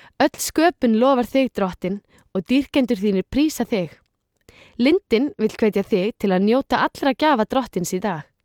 Öll sköpun lofar þig, Drottinn, og dýrkendur þínir prísa þig. Lindin vill hvetja þig til að njóta allra gjafa Drottins í dag.